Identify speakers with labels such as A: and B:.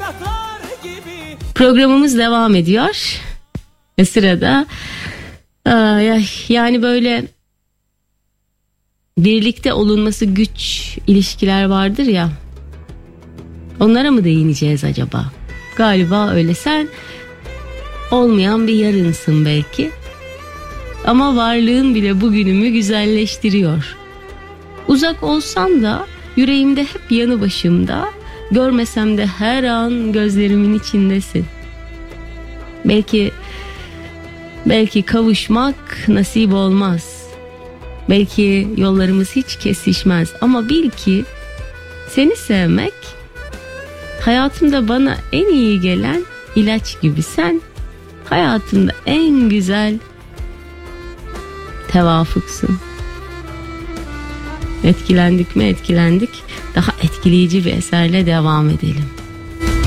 A: Programımız devam ediyor. Ve sırada yani böyle birlikte olunması güç ilişkiler vardır ya. Onlara mı değineceğiz acaba? Galiba öyle. Sen olmayan bir yarınsın belki. Ama varlığın bile bugünümü güzelleştiriyor. Uzak olsam da yüreğimde hep yanı başımda, görmesem de her an gözlerimin içindesin. Belki kavuşmak nasip olmaz. Belki yollarımız hiç kesişmez. Ama bil ki seni sevmek hayatımda bana en iyi gelen ilaç gibi. Sen hayatımda en güzel tevafuksun. Etkilendik mi? Etkilendik. Daha etkileyici bir eserle devam edelim.